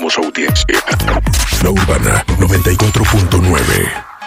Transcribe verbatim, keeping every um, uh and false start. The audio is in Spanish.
Somos audiencia. La Urbana noventa y cuatro punto nueve.